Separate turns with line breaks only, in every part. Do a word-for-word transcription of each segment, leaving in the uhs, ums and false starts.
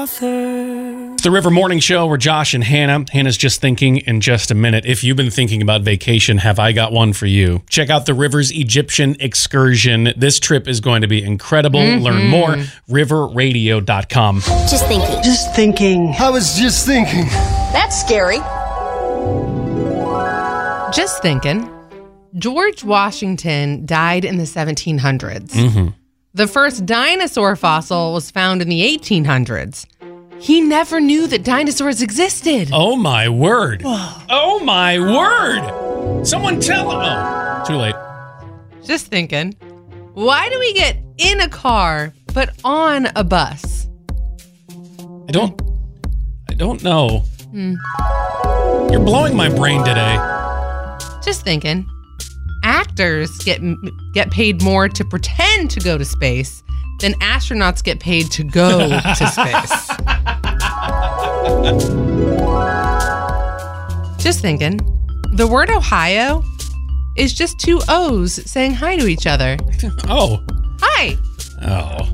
author.
It's the River Morning Show. We're Josh and Hannah. Hannah's just thinking in just a minute. If you've been thinking about vacation, have I got one for you? Check out the River's Egyptian excursion. This trip is going to be incredible. Mm-hmm. Learn more, river radio dot com.
Just thinking.
Just thinking.
I was just thinking.
That's scary.
Just thinking. George Washington died in the seventeen hundreds.
Mm-hmm.
The first dinosaur fossil was found in the eighteen hundreds. He never knew that dinosaurs existed.
Oh, my word. Oh, my word. Someone tell him. Oh, too late.
Just thinking. Why do we get in a car but on a bus?
I don't, I don't know.
Hmm.
You're blowing my brain today.
Just thinking. Actors get get paid more to pretend to go to space than astronauts get paid to go to space. Just thinking. The word Ohio is just two O's saying hi to each other.
Oh.
Hi.
Oh.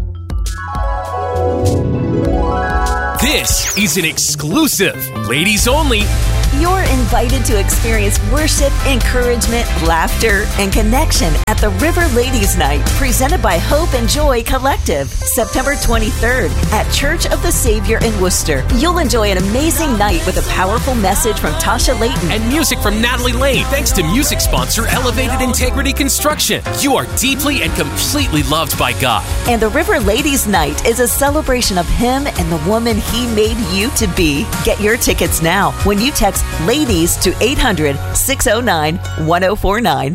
This is an exclusive, ladies only.
You're invited to experience worship, encouragement, laughter, and connection at the River Ladies Night, presented by Hope and Joy Collective, September twenty-third at Church of the Savior in Worcester. You'll enjoy an amazing night with a powerful message from Tasha Layton
and music from Natalie Lane, thanks to music sponsor Elevated Integrity Construction. You are deeply and completely loved by God.
And the River Ladies Night is a celebration of Him and the woman He made you to be. Get your tickets now when you text LADIES to eight hundred, six oh nine, one oh four nine.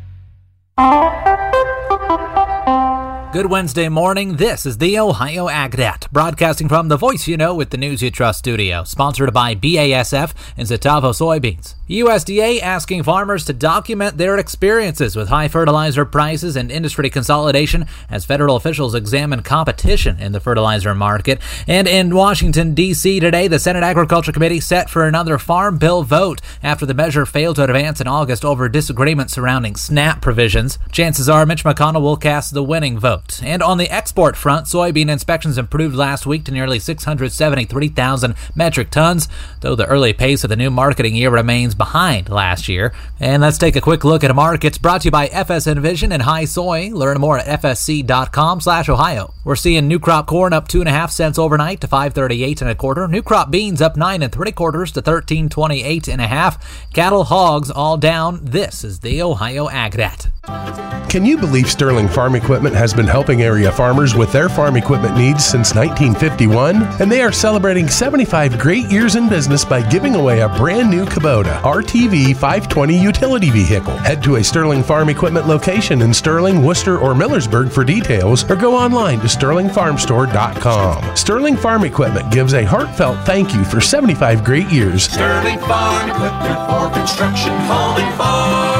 Good Wednesday morning. This is the Ohio AgNet, broadcasting from the Voice You Know with the News You Trust studio, sponsored by B A S F and Zetavo soybeans. U S D A asking farmers to document their experiences with high fertilizer prices and industry consolidation as federal officials examine competition in the fertilizer market. And in Washington, D C today, the Senate Agriculture Committee set for another farm bill vote after the measure failed to advance in August over disagreement surrounding SNAP provisions. Chances are Mitch McConnell will cast the winning vote. And on the export front, soybean inspections improved last week to nearly six hundred seventy-three thousand metric tons, though the early pace of the new marketing year remains behind last year. And let's take a quick look at markets brought to you by F S Envision and High Soy. Learn more at F S C dot com slash Ohio. We're seeing new crop corn up two and a half cents overnight to five thirty-eight and a quarter. New crop beans up nine and three quarters to thirteen twenty-eight and a half. Cattle, hogs all down. This is the Ohio AgNet.
Can you believe Sterling Farm Equipment has been helping area farmers with their farm equipment needs since nineteen fifty-one? And they are celebrating seventy-five great years in business by giving away a brand new Kubota R T V five twenty utility vehicle. Head to a Sterling Farm Equipment location in Sterling, Worcester, or Millersburg for details, or go online to sterling farm store dot com. Sterling Farm Equipment gives a heartfelt thank you for seventy-five great years.
Sterling Farm Equipment for construction, home, and farm.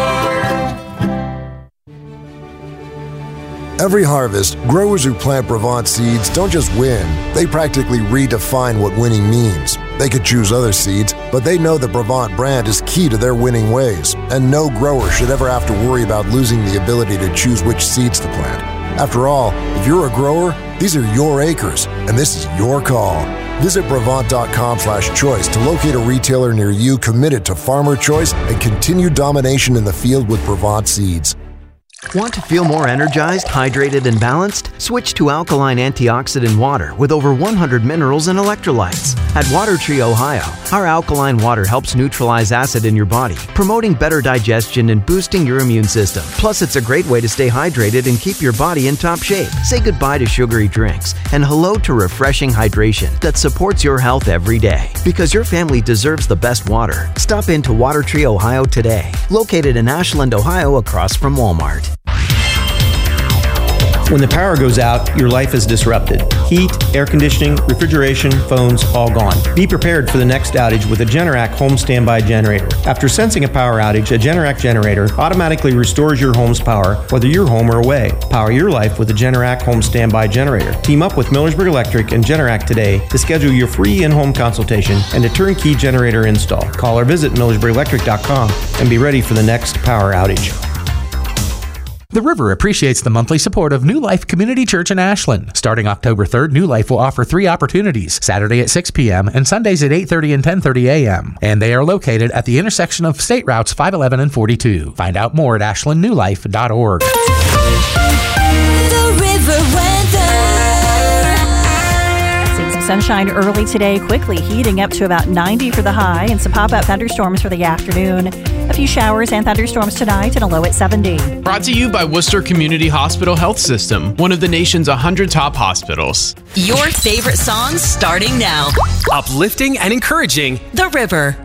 Every harvest, growers who plant Brevant seeds don't just win, they practically redefine what winning means. They could choose other seeds, but they know the Brevant brand is key to their winning ways, and no grower should ever have to worry about losing the ability to choose which seeds to plant. After all, if you're a grower, these are your acres, and this is your call. Visit Brevant dot com slash choice to locate a retailer near you committed to farmer choice and continued domination in the field with Brevant seeds.
Want to feel more energized, hydrated, and balanced? Switch to alkaline antioxidant water with over one hundred minerals and electrolytes. At Water Tree Ohio, our alkaline water helps neutralize acid in your body, promoting better digestion and boosting your immune system. Plus, it's a great way to stay hydrated and keep your body in top shape. Say goodbye to sugary drinks and hello to refreshing hydration that supports your health every day. Because your family deserves the best water. Stop into Water Tree Ohio today, located in Ashland, Ohio, across from Walmart.
When the power goes out, your life is disrupted. Heat, air conditioning, refrigeration, phones, all gone. Be prepared for the next outage with a Generac home standby generator. After sensing a power outage, a Generac generator automatically restores your home's power, whether you're home or away. Power your life with a Generac home standby generator. Team up with Millersburg Electric and Generac today to schedule your free in-home consultation and a turnkey generator install. Call or visit Millersburg Electric dot com and be ready for the next power outage.
The River appreciates the monthly support of New Life Community Church in Ashland. Starting October third, New Life will offer three opportunities, Saturday at six p.m. and Sundays at eight thirty and ten thirty a.m. And they are located at the intersection of State Routes five eleven and forty-two. Find out more at ashland new life dot org.
The River weather. Seeing some sunshine early today, quickly heating up to about ninety for the high and some pop-up thunderstorms for the afternoon. A few showers and thunderstorms tonight and a low at seventy.
Brought to you by Worcester Community Hospital Health System, one of the nation's one hundred top hospitals.
Your favorite songs starting now.
Uplifting and encouraging.
The River.